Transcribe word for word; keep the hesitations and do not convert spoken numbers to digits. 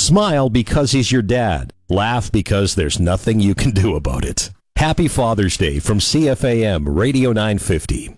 Smile because he's your dad. Laugh because there's nothing you can do about it. Happy Father's Day from C F A M Radio nine fifty.